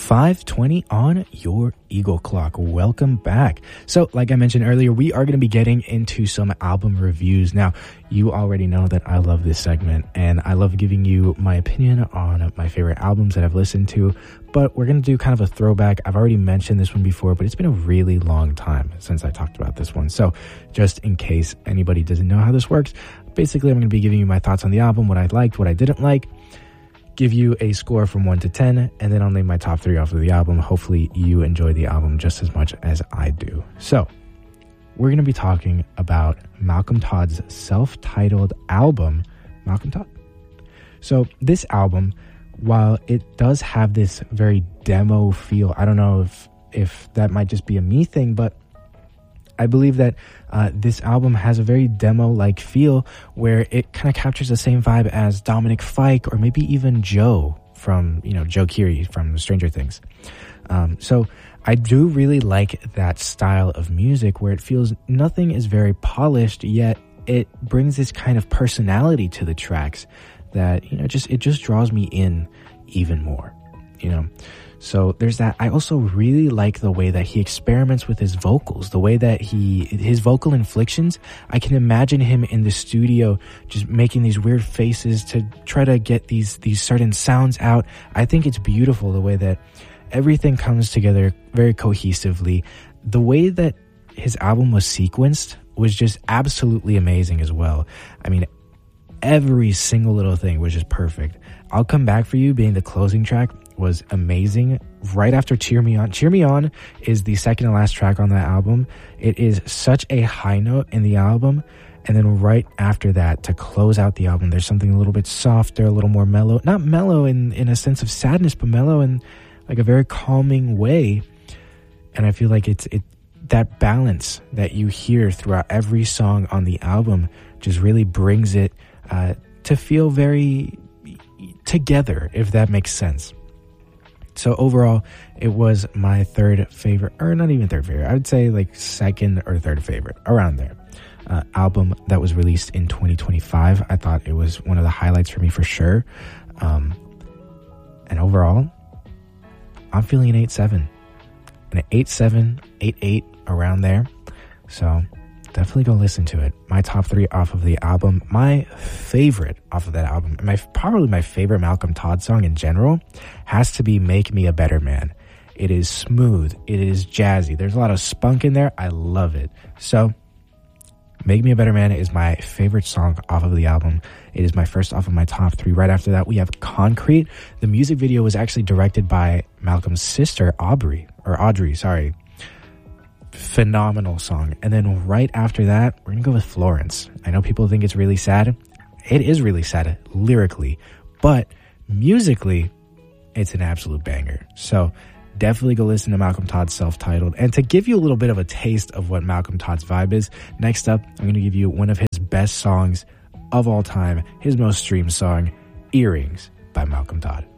5:20 on your Eagle Clock. Welcome back. So, like I mentioned earlier, we are going to be getting into some album reviews. Now, you already know that I love this segment, and I love giving you my opinion on my favorite albums that I've listened to, but we're going to do kind of a throwback. I've already mentioned this one before, but it's been a really long time since I talked about this one. So, just in case anybody doesn't know how this works, basically, I'm going to be giving you my thoughts on the album, what I liked, what I didn't like, give you a score from 1 to 10, and then I'll name my top 3 off of the album. Hopefully you enjoy the album just as much as I do. So we're going to be talking about Malcolm Todd's self-titled album, Malcolm Todd. So this album, while it does have this very demo feel, I don't know if that might just be a me thing, but I believe that this album has a very demo-like feel where it kind of captures the same vibe as Dominic Fike or maybe even Joe from, Joe Keery from Stranger Things. So I do really like that style of music where it feels nothing is very polished, yet it brings this kind of personality to the tracks that, it just draws me in even more, So there's that. I also really like the way that he experiments with his vocals, the way that his vocal inflections. I can imagine him in the studio just making these weird faces to try to get these certain sounds out. I think it's beautiful the way that everything comes together very cohesively. The way that his album was sequenced was just absolutely amazing as well. I mean, every single little thing was just perfect. I'll Come Back For You being the closing track was amazing. Right after Cheer Me On. Cheer Me On is the second to last track on that album. It is such a high note in the album. And then right after that, to close out the album, there's something a little bit softer, a little more mellow. Not mellow in a sense of sadness, but mellow in like a very calming way. And I feel like it's that balance that you hear throughout every song on the album just really brings it to feel very together, if that makes sense. So overall, it was my third favorite, or not even third favorite, I would say like second or third favorite, around there. Album that was released in 2025. I thought it was one of the highlights for me for sure. And overall, I'm feeling an 8.7. An 8.7, 8.8, around there. So definitely go listen to it. My top 3 off of the album. My favorite off of that album, and probably my favorite Malcolm Todd song in general, has to be Make Me a Better Man. It is smooth. It is jazzy. There's a lot of spunk in there. I love it. So Make Me a Better Man is my favorite song off of the album. It is my first off of my top 3. Right after that, we have Concrete. The music video was actually directed by Malcolm's sister, Audrey. Phenomenal song. And then right after that, we're gonna go with Florence. I know people think it's really sad. It is really sad lyrically, but musically, it's an absolute banger. So definitely go listen to Malcolm Todd's self-titled. And to give you a little bit of a taste of what Malcolm Todd's vibe is, next up, I'm gonna give you one of his best songs of all time, his most streamed song, Earrings by Malcolm Todd.